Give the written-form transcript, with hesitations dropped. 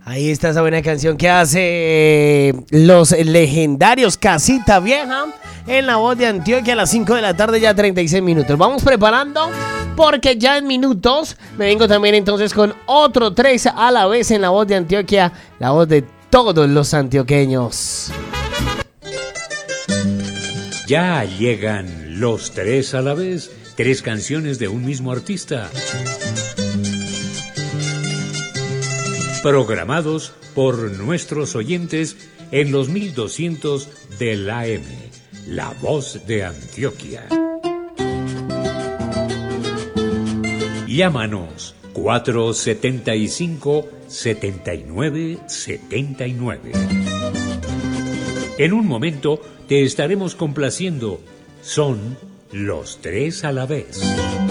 Ahí está esa buena canción que hace los legendarios Casita Vieja en la voz de Antioquia a las 5 de la tarde, ya 36 minutos. Vamos preparando porque ya en minutos me vengo también entonces con otro 3 a la vez en la voz de Antioquia, la voz de todos los antioqueños. Ya llegan los 3 a la vez, 3 canciones de un mismo artista. Programados por nuestros oyentes en los 1200 del AM, La Voz de Antioquia. Llámanos 475-7979. En un momento te estaremos complaciendo. Son los 3 a la vez.